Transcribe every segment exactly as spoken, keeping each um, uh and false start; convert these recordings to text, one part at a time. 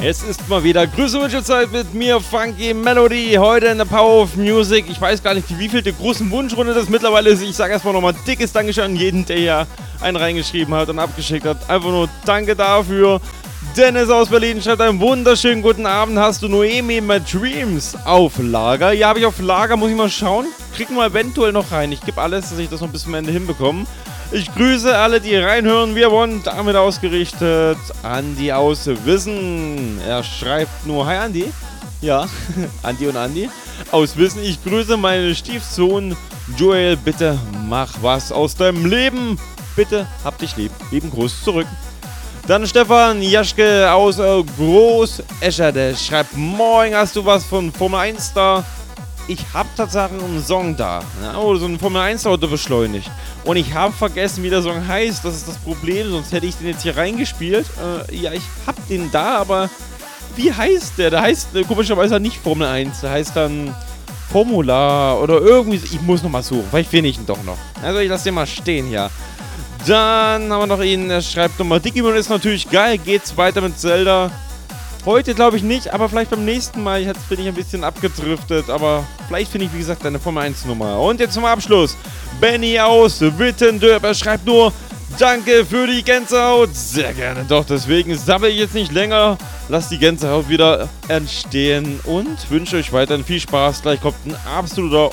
Es ist mal wieder Grüße und Wünschezeit mit mir, Funky Melody. Heute in der Power of Music. Ich weiß gar nicht, wie vielte großen Wunschrunde das mittlerweile ist. Ich sage erstmal nochmal dickes Dankeschön an jeden, der hier einen reingeschrieben hat und abgeschickt hat. Einfach nur danke dafür. Dennis aus Berlin schreibt einen wunderschönen guten Abend. Hast du Noemi mit Dreams auf Lager? Ja, habe ich auf Lager, muss ich mal schauen. Kriegen wir eventuell noch rein. Ich gebe alles, dass ich das noch bis zum Ende hinbekomme. Ich grüße alle, die reinhören. Wir wollen damit ausgerichtet. Andi aus Wissen. Er schreibt nur, hi Andi. Ja, Andi und Andi. Aus Wissen, ich grüße meinen Stiefsohn Joel. Bitte mach was aus deinem Leben. Bitte hab dich lieb. Lieben Gruß zurück. Dann Stefan Jaschke aus äh, Groß-Escher. Der schreibt, moin, hast du was von Formel eins da? Ich habe tatsächlich einen Song da, ja, oder so ein Formel eins Auto beschleunigt. Und ich habe vergessen, wie der Song heißt. Das ist das Problem, sonst hätte ich den jetzt hier reingespielt. Äh, ja, ich habe den da, aber wie heißt der? Der heißt äh, komischerweise nicht Formel eins. Der heißt dann Formula oder irgendwie. Ich muss nochmal suchen. Vielleicht finde ich ihn doch noch. Also ich lasse den mal stehen hier. Dann haben wir noch ihn, er schreibt nochmal, Digimon ist natürlich geil. Geht's weiter mit Zelda? Heute glaube ich nicht, aber vielleicht beim nächsten Mal. Jetzt bin ich ein bisschen abgedriftet, aber vielleicht finde ich, wie gesagt, eine Formel eins Nummer. Und jetzt zum Abschluss. Benny aus Wittendorf, er schreibt nur, danke für die Gänsehaut. Sehr gerne, doch deswegen sammle ich jetzt nicht länger. Lasst die Gänsehaut wieder entstehen und wünsche euch weiterhin viel Spaß. Gleich kommt ein absoluter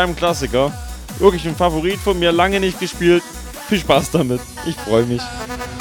All-Time-Klassiker. Wirklich ein Favorit von mir, lange nicht gespielt. Viel Spaß damit, ich freue mich.